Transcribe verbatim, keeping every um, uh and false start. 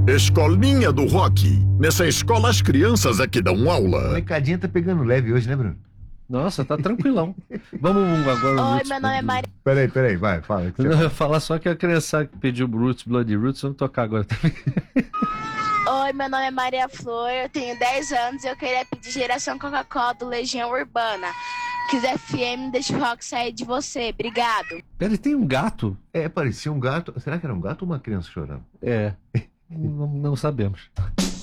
Escolinha do Rock. Nessa escola as crianças é que dão A aula. molecadinha tá pegando leve hoje, né, Bruno? Nossa, tá tranquilão. Vamos agora. Oi, Roots meu nome é Blood- Maria. Peraí, peraí, vai, fala. que você Não, eu fala. ia falar só que a criança que pediu Roots, Blood Roots, vamos tocar agora também. Oi, meu nome é Maria Flor, eu tenho dez anos e eu queria pedir Geração Coca-Cola do Legião Urbana. Quiser F M, deixa o rock sair de você. Obrigado. Peraí, tem um gato? É, parecia um gato. Será que era um gato ou uma criança chorando? É. Não, não sabemos.